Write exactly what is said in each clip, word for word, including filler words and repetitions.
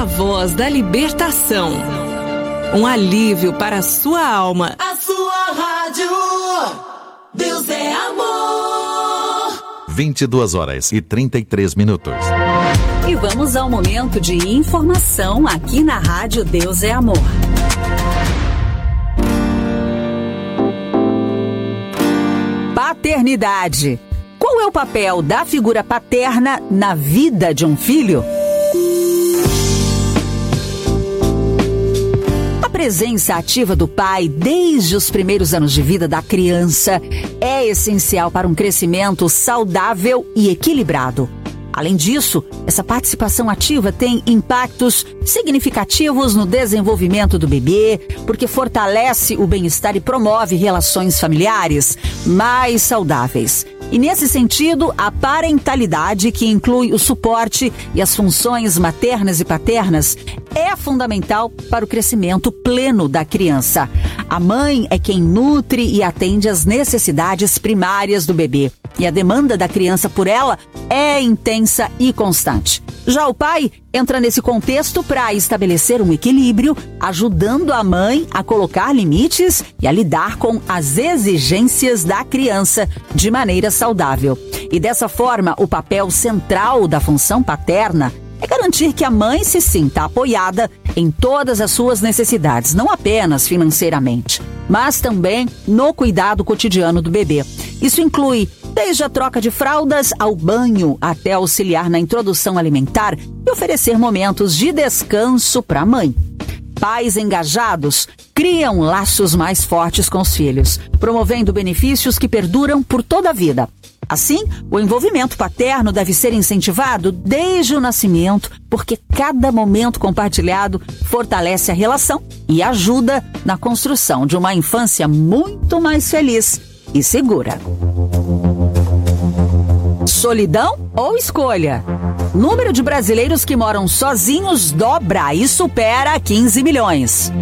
a voz da libertação. Um alívio para a sua alma. A sua rádio. Deus é amor. vinte e duas horas e trinta e três minutos. E vamos ao momento de informação aqui na Rádio Deus é Amor. Paternidade. Qual é o papel da figura paterna na vida de um filho? A presença ativa do pai desde os primeiros anos de vida da criança é essencial para um crescimento saudável e equilibrado. Além disso, essa participação ativa tem impactos significativos no desenvolvimento do bebê, porque fortalece o bem-estar e promove relações familiares mais saudáveis. E nesse sentido, a parentalidade, que inclui o suporte e as funções maternas e paternas, é fundamental para o crescimento pleno da criança. A mãe é quem nutre e atende às necessidades primárias do bebê. E a demanda da criança por ela é intensa e constante. Já o pai entra nesse contexto para estabelecer um equilíbrio, ajudando a mãe a colocar limites e a lidar com as exigências da criança de maneira saudável. E dessa forma, o papel central da função paterna é garantir que a mãe se sinta apoiada em todas as suas necessidades, não apenas financeiramente, mas também no cuidado cotidiano do bebê. Isso inclui desde a troca de fraldas ao banho, até auxiliar na introdução alimentar e oferecer momentos de descanso para a mãe. Pais engajados criam laços mais fortes com os filhos, promovendo benefícios que perduram por toda a vida. Assim, o envolvimento paterno deve ser incentivado desde o nascimento, porque cada momento compartilhado fortalece a relação e ajuda na construção de uma infância muito mais feliz e segura. Solidão ou escolha? Número de brasileiros que moram sozinhos dobra e supera quinze milhões.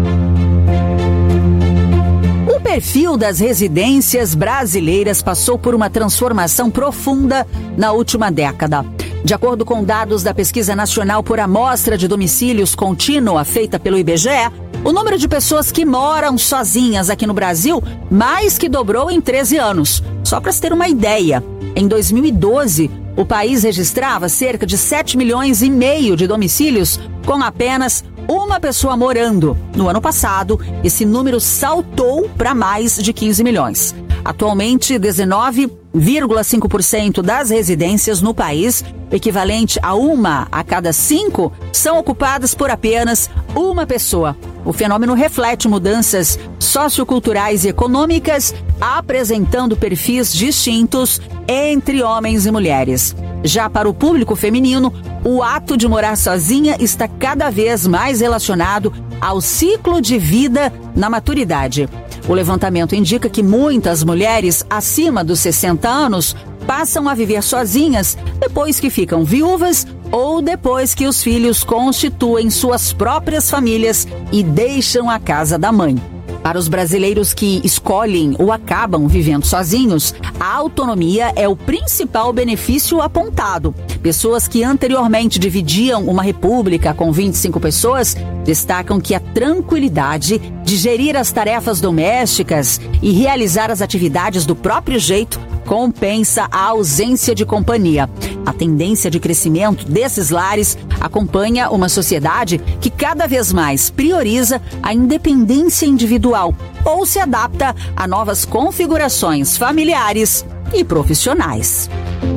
O perfil das residências brasileiras passou por uma transformação profunda na última década. De acordo com dados da Pesquisa Nacional por Amostra de Domicílios Contínua, feita pelo I B G E, o número de pessoas que moram sozinhas aqui no Brasil mais que dobrou em treze anos. Só para se ter uma ideia, em dois mil e doze, o país registrava cerca de sete milhões e meio de domicílios com apenas uma pessoa morando. No ano passado, esse número saltou para mais de quinze milhões. Atualmente, dezenove vírgula cinco por cento das residências no país, equivalente a uma a cada cinco, são ocupadas por apenas uma pessoa. O fenômeno reflete mudanças socioculturais e econômicas, apresentando perfis distintos entre homens e mulheres. Já para o público feminino, o ato de morar sozinha está cada vez mais relacionado ao ciclo de vida na maturidade. O levantamento indica que muitas mulheres acima dos sessenta anos passam a viver sozinhas depois que ficam viúvas ou depois que os filhos constituem suas próprias famílias e deixam a casa da mãe. Para os brasileiros que escolhem ou acabam vivendo sozinhos, a autonomia é o principal benefício apontado. Pessoas que anteriormente dividiam uma república com vinte e cinco pessoas destacam que a tranquilidade de gerir as tarefas domésticas e realizar as atividades do próprio jeito compensa a ausência de companhia. A tendência de crescimento desses lares acompanha uma sociedade que cada vez mais prioriza a independência individual ou se adapta a novas configurações familiares e profissionais.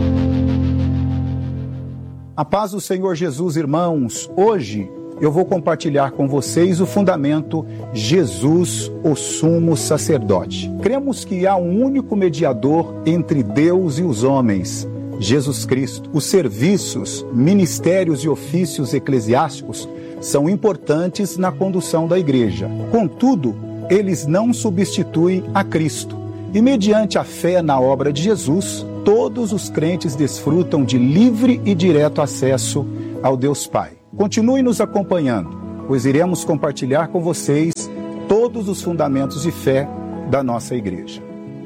A paz do Senhor Jesus, irmãos. Hoje eu vou compartilhar com vocês o fundamento Jesus, o sumo sacerdote. Cremos que há um único mediador entre Deus e os homens, Jesus Cristo. Os serviços, ministérios e ofícios eclesiásticos são importantes na condução da igreja. Contudo, eles não substituem a Cristo. E mediante a fé na obra de Jesus, todos os crentes desfrutam de livre e direto acesso ao Deus Pai. Continue nos acompanhando, pois iremos compartilhar com vocês todos os fundamentos de fé da nossa igreja.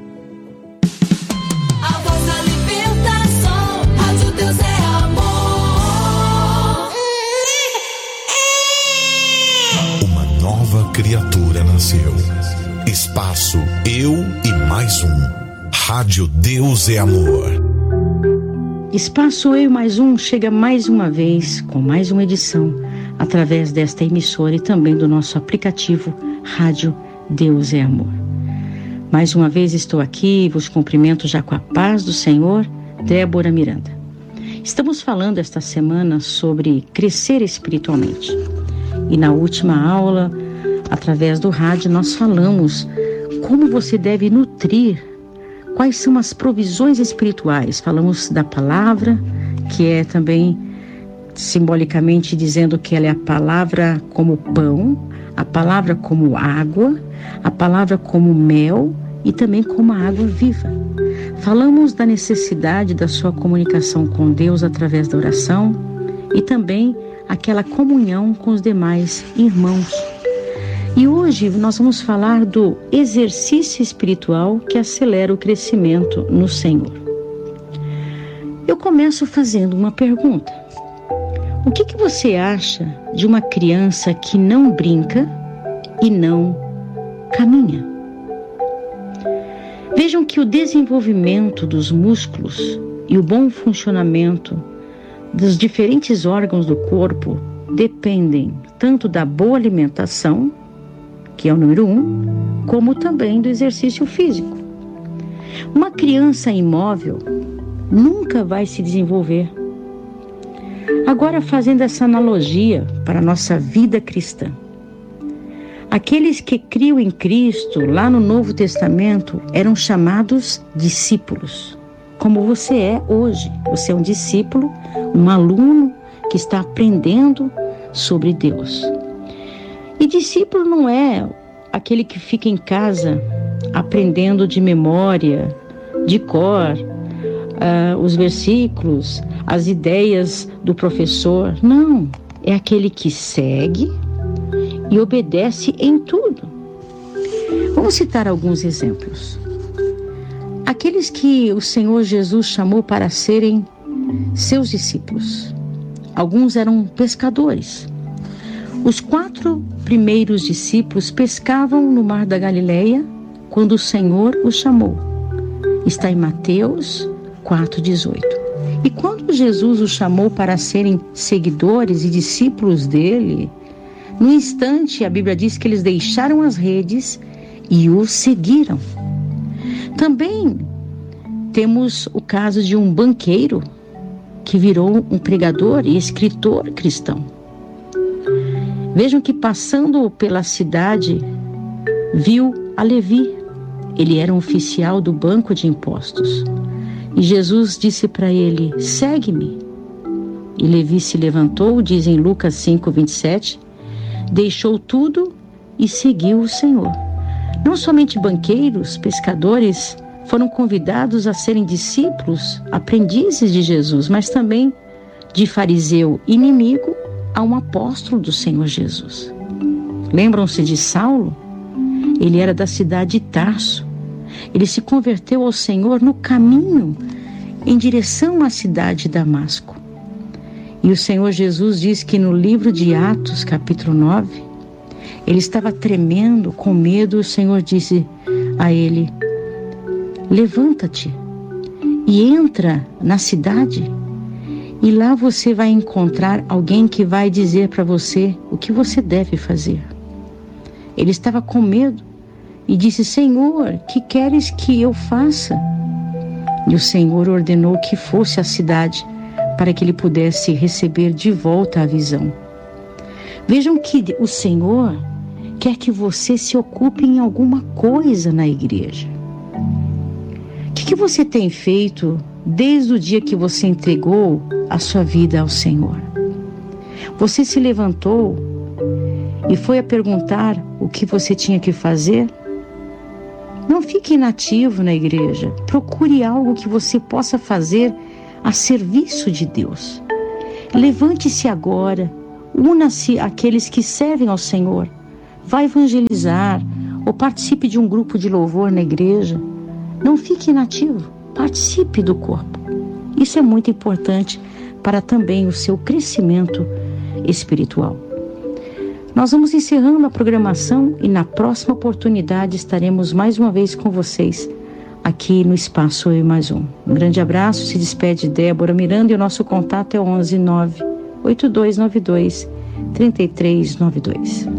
A voz da libertação, Rádio Deus é amor. criatura nasceu. Espaço Eu e Mais Um. Rádio Deus é Amor. Espaço Eu e Mais Um chega mais uma vez com mais uma edição através desta emissora e também do nosso aplicativo Rádio Deus é Amor. Mais uma vez estou aqui e vos cumprimento já com a paz do Senhor, Débora Miranda. Estamos falando esta semana sobre crescer espiritualmente. E na última aula, através do rádio, nós falamos como você deve nutrir, quais são as provisões espirituais. Falamos da palavra, que é também simbolicamente dizendo que ela é a palavra como pão, a palavra como água, a palavra como mel e também como a água viva. Falamos da necessidade da sua comunicação com Deus através da oração e também aquela comunhão com os demais irmãos. E hoje nós vamos falar do exercício espiritual que acelera o crescimento no Senhor. Eu começo fazendo uma pergunta. O que que você acha de uma criança que não brinca e não caminha? Vejam que o desenvolvimento dos músculos e o bom funcionamento dos diferentes órgãos do corpo dependem tanto da boa alimentação, que é o número um, como também do exercício físico. Uma criança imóvel nunca vai se desenvolver. Agora, fazendo essa analogia para a nossa vida cristã, aqueles que criam em Cristo, lá no Novo Testamento, eram chamados discípulos, como você é hoje. Você é um discípulo, um aluno que está aprendendo sobre Deus. E discípulo não é aquele que fica em casa aprendendo de memória, de cor, uh, os versículos, as ideias do professor. Não, é aquele que segue e obedece em tudo. Vamos citar alguns exemplos. Aqueles que o Senhor Jesus chamou para serem seus discípulos. Alguns eram pescadores. Os quatro primeiros discípulos pescavam no mar da Galileia quando o Senhor os chamou. Está em Mateus quatro, dezoito. E quando Jesus os chamou para serem seguidores e discípulos dele, no instante a Bíblia diz que eles deixaram as redes e o seguiram. Também temos o caso de um banqueiro que virou um pregador e escritor cristão. Vejam que passando pela cidade, viu a Levi. Ele era um oficial do banco de impostos. E Jesus disse para ele: segue-me. E Levi se levantou, diz em Lucas cinco, vinte e sete, deixou tudo e seguiu o Senhor. Não somente banqueiros, pescadores foram convidados a serem discípulos, aprendizes de Jesus, mas também de fariseu inimigo a um apóstolo do Senhor Jesus. Lembram-se de Saulo? Ele era da cidade de Tarso. Ele se converteu ao Senhor no caminho em direção à cidade de Damasco. E o Senhor Jesus diz que no livro de Atos, capítulo nove, ele estava tremendo, com medo. O Senhor disse a ele: levanta-te e entra na cidade, e lá você vai encontrar alguém que vai dizer para você o que você deve fazer. Ele estava com medo e disse: Senhor, que queres que eu faça? E o Senhor ordenou que fosse à cidade para que ele pudesse receber de volta a visão. Vejam que o Senhor quer que você se ocupe em alguma coisa na igreja. O que, que você tem feito desde o dia que você entregou a sua vida ao Senhor? Você se levantou e foi a perguntar o que você tinha que fazer? Não fique inativo na igreja. Procure algo que você possa fazer a serviço de Deus. Levante-se agora, una-se àqueles que servem ao Senhor. Vá evangelizar ou participe de um grupo de louvor na igreja. Não fique inativo, participe do corpo. Isso é muito importante para também o seu crescimento espiritual. Nós vamos encerrando a programação e na próxima oportunidade estaremos mais uma vez com vocês aqui no Espaço Eu e Mais Um. Um grande abraço, se despede Débora Miranda e o nosso contato é onze nove oito dois nove dois três três nove dois.